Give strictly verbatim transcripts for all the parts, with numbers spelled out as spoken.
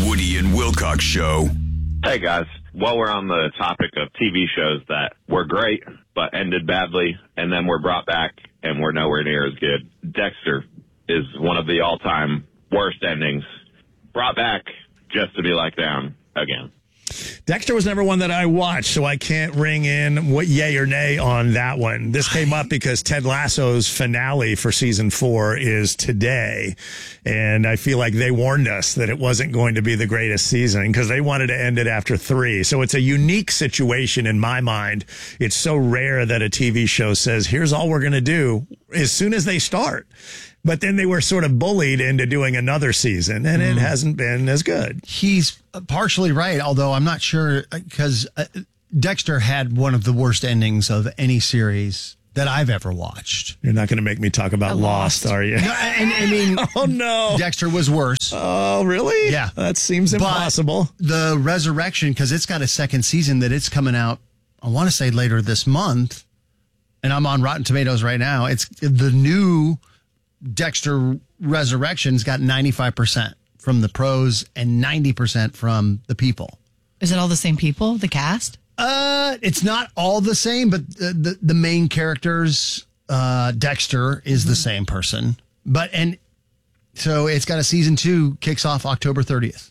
Woody and Wilcox Show. Hey, guys. While we're on the topic of T V shows that were great but ended badly and then were brought back and were nowhere near as good, Dexter is one of the all-time worst endings. Brought back just to be let down again. Dexter was never one that I watched, so I can't ring in what yay or nay on that one. This came up because Ted Lasso's finale for season four is today, and I feel like they warned us that it wasn't going to be the greatest season because they wanted to end it after three. So it's a unique situation in my mind. It's so rare that a T V show says, here's all we're going to do as soon as they start. But then they were sort of bullied into doing another season, and it hasn't been as good. He's partially right, although I'm not sure, because uh, Dexter had one of the worst endings of any series that I've ever watched. You're not going to make me talk about Lost, are you? No, and, I mean, oh, no. Dexter was worse. Oh, really? Yeah. That seems impossible. But the Resurrection, because it's got a second season that it's coming out, I want to say later this month, and I'm on Rotten Tomatoes right now. It's the new Dexter Resurrection's got ninety-five percent from the pros and ninety percent from the people. Is it all the same people, the cast? Uh, it's not all the same, but the the, the main characters, uh, Dexter is the same person. But, and so it's got a season two, kicks off October thirtieth.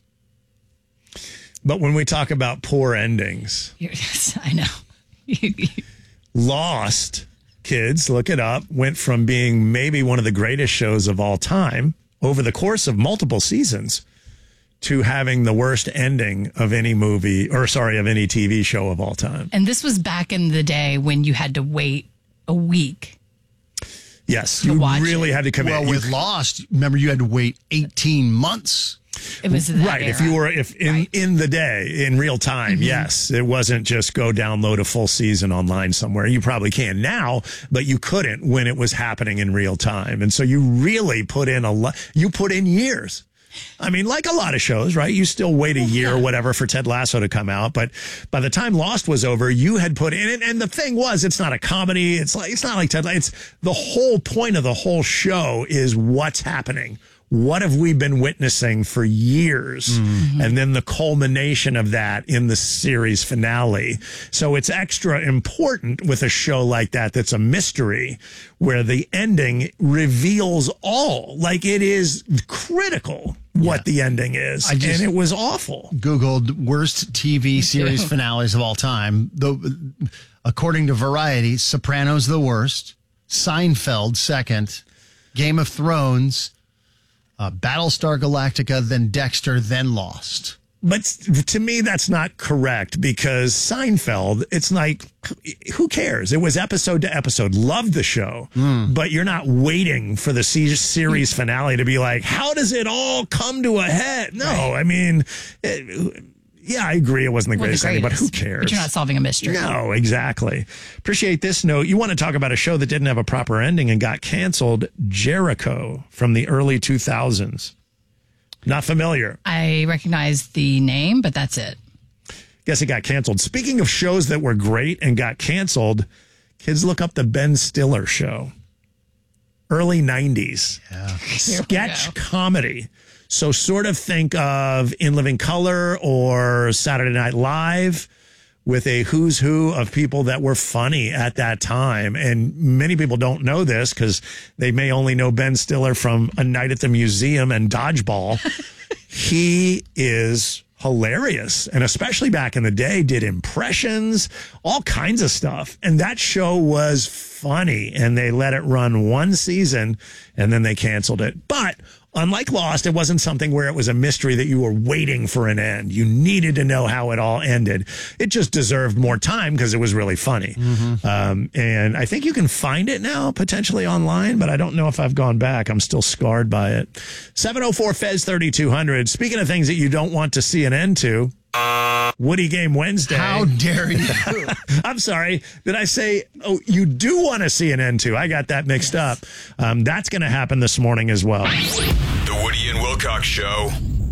But when we talk about poor endings, Yes, I know. Lost, kids, look it up, went from being maybe one of the greatest shows of all time over the course of multiple seasons to having the worst ending of any movie, or sorry, of any T V show of all time. And this was back in the day when you had to wait a week. Yes, to you watch really it. had to commit. Well, You- with Lost, remember you had to wait eighteen months. It was that right. era. If you were, if in, Right. in the day, in real time, Mm-hmm. yes, it wasn't just go download a full season online somewhere. You probably can now, but you couldn't when it was happening in real time. And so you really put in a lot, you put in years. I mean, like a lot of shows, right? You still wait a year or whatever for Ted Lasso to come out. But by the time Lost was over, you had put in, and, and the thing was, it's not a comedy. It's like, it's not like Ted Lasso. It's the whole point of the whole show is what's happening. What have we been witnessing for years? Mm-hmm. And then the culmination of that in the series finale. So it's extra important with a show like that that's a mystery where the ending reveals all. Like it is critical what yeah. the ending is. I just and it was awful. Googled worst T V series finales of all time. The, according to Variety, Sopranos the worst, Seinfeld second, Game of Thrones, Uh, Battlestar Galactica, then Dexter, then Lost. But to me, that's not correct because Seinfeld, it's like, who cares? It was episode to episode. Loved the show, mm. but you're not waiting for the series finale to be like, how does it all come to a head? No, right. I mean, it, yeah, I agree. It wasn't the well, greatest, the greatest ending, but who cares? But you're not solving a mystery. No, exactly. Appreciate this note. You want to talk about a show that didn't have a proper ending and got canceled, Jericho from the early two thousands. Not familiar. I recognize the name, but that's it. Guess it got canceled. Speaking of shows that were great and got canceled, kids look up the Ben Stiller show. Early nineties. Yeah. Sketch comedy. So sort of think of In Living Color or Saturday Night Live with a who's who of people that were funny at that time. And many people don't know this because they may only know Ben Stiller from A Night at the Museum and Dodgeball. He is hilarious. And especially back in the day, did impressions, all kinds of stuff. And that show was funny. And they let it run one season and then they canceled it. But unlike Lost, it wasn't something where it was a mystery that you were waiting for an end. You needed to know how it all ended. It just deserved more time because it was really funny. Mm-hmm. Um, and I think you can find it now, potentially online, but I don't know if I've gone back. I'm still scarred by it. seven oh four Fez thirty-two hundred. Speaking of things that you don't want to see an end to, Woody Game Wednesday. How dare you? I'm sorry. Did I say, oh, you do want to see an end to? I got that mixed yes. up. Um, that's going to happen this morning as well. The Woody and Wilcox Show.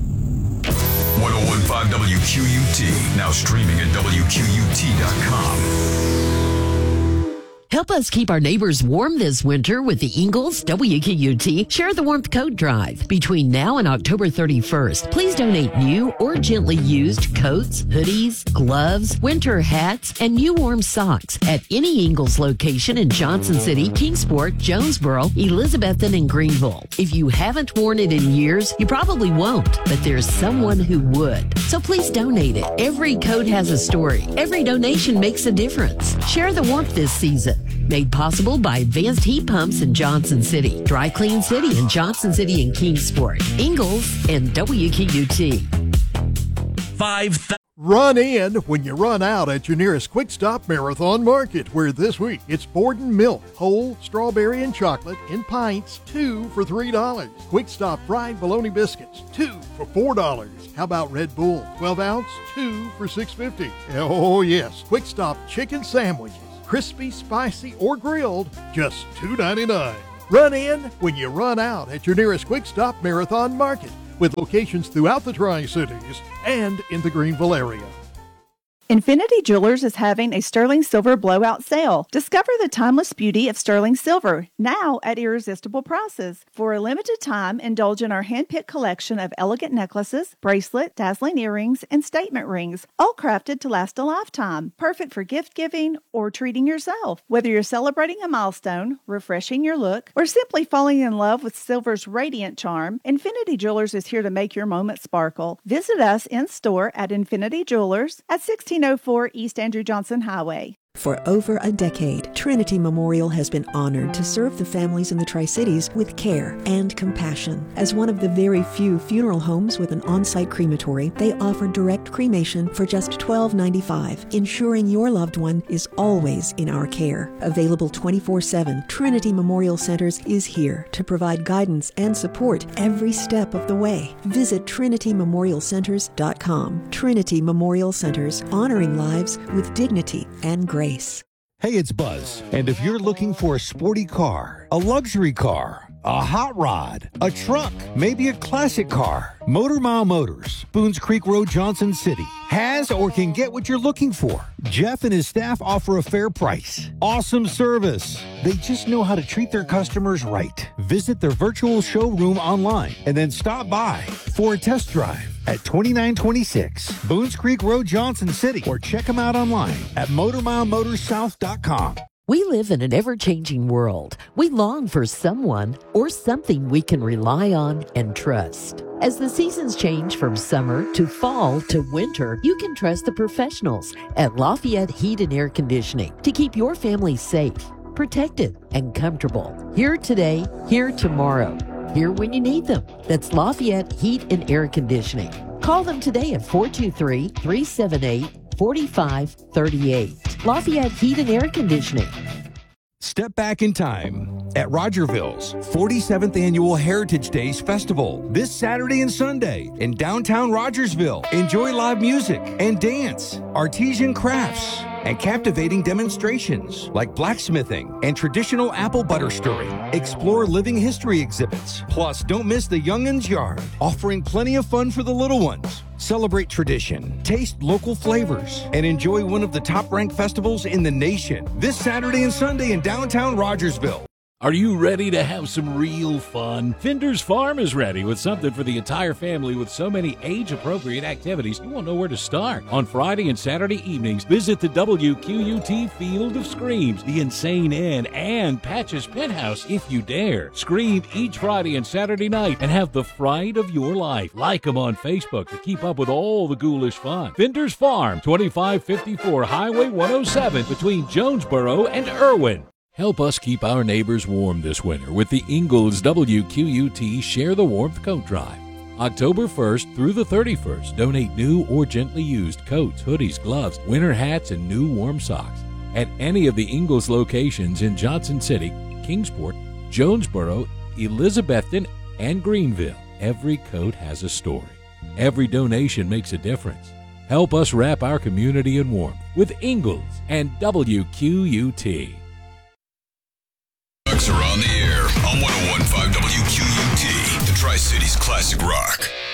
one oh one point five W Q U T. Now streaming at W Q U T dot com. Help us keep our neighbors warm this winter with the Ingalls W Q U T Share the Warmth Coat Drive. Between now and October thirty-first, please donate new or gently used coats, hoodies, gloves, winter hats, and new warm socks at any Ingalls location in Johnson City, Kingsport, Jonesboro, Elizabethton, and Greenville. If you haven't worn it in years, you probably won't, but there's someone who would. So please donate it. Every coat has a story. Every donation makes a difference. Share the warmth this season. Made possible by Advanced Heat Pumps in Johnson City, Dry Clean City in Johnson City and Kingsport, Ingalls, and W Q U T. Five th- Run in when you run out at your nearest Quick Stop Marathon Market, where this week it's Borden milk, whole, strawberry, and chocolate in pints, two for three dollars. Quick Stop fried bologna biscuits, two for four dollars. How about Red Bull, twelve ounce, two for six fifty. Oh yes, Quick Stop chicken sandwiches, crispy, spicy, or grilled, just two ninety-nine. Run in when you run out at your nearest Quick Stop Marathon Market, with locations throughout the Tri-Cities and in the Greenville area. Infinity Jewelers is having a sterling silver blowout sale. Discover the timeless beauty of sterling silver, now at irresistible prices. For a limited time, indulge in our hand-picked collection of elegant necklaces, bracelet, dazzling earrings, and statement rings, all crafted to last a lifetime. Perfect for gift-giving or treating yourself. Whether you're celebrating a milestone, refreshing your look, or simply falling in love with silver's radiant charm, Infinity Jewelers is here to make your moment sparkle. Visit us in-store at Infinity Jewelers at sixteen oh four East Andrew Johnson Highway. For over a decade, Trinity Memorial has been honored to serve the families in the Tri-Cities with care and compassion. As one of the very few funeral homes with an on-site crematory, they offer direct cremation for just twelve ninety-five, ensuring your loved one is always in our care. Available twenty-four seven, Trinity Memorial Centers is here to provide guidance and support every step of the way. Visit trinity memorial centers dot com. Trinity Memorial Centers, honoring lives with dignity and grace. Hey, it's Buzz, and if you're looking for a sporty car, a luxury car, a hot rod, a truck, maybe a classic car, Motor Mile Motors, Boones Creek Road, Johnson City, has or can get what you're looking for. Jeff and his staff offer a fair price, awesome service. They just know how to treat their customers right. Visit their virtual showroom online and then stop by for a test drive at twenty-nine twenty-six Boones Creek Road, Johnson City, or check them out online at motor mile motors south dot com. We live in an ever-changing world. We long for someone or something we can rely on and trust. As the seasons change from summer to fall to winter, you can trust the professionals at Lafayette Heat and Air Conditioning to keep your family safe, protected, and comfortable. Here today, here tomorrow. Here when you need them. That's Lafayette Heat and Air Conditioning. Call them today at four two three, three seven eight, four five three eight. Lafayette Heat and Air Conditioning. Step back in time at Rogerville's forty-seventh Annual Heritage Days Festival this Saturday and Sunday in downtown Rogersville. Enjoy live music and dance, artisan crafts, and captivating demonstrations like blacksmithing and traditional apple butter stirring. Explore living history exhibits. Plus, don't miss the Young'uns Yard, offering plenty of fun for the little ones. Celebrate tradition, taste local flavors, and enjoy one of the top-ranked festivals in the nation this Saturday and Sunday in downtown Rogersville. Are you ready to have some real fun? Finder's Farm is ready with something for the entire family with so many age-appropriate activities you won't know where to start. On Friday and Saturday evenings, visit the W Q U T Field of Screams, the Insane Inn, and Patch's Penthouse if you dare. Scream each Friday and Saturday night and have the fright of your life. Like them on Facebook to keep up with all the ghoulish fun. Finder's Farm, twenty-five fifty-four Highway one oh seven between Jonesboro and Irwin. Help us keep our neighbors warm this winter with the Ingalls W Q U T Share the Warmth Coat Drive. October first through the thirty-first, donate new or gently used coats, hoodies, gloves, winter hats, and new warm socks at any of the Ingalls locations in Johnson City, Kingsport, Jonesboro, Elizabethton, and Greenville. Every coat has a story. Every donation makes a difference. Help us wrap our community in warmth with Ingalls and W Q U T. Are on the air on one oh one point five W Q U T, the Tri-Cities Classic Rock.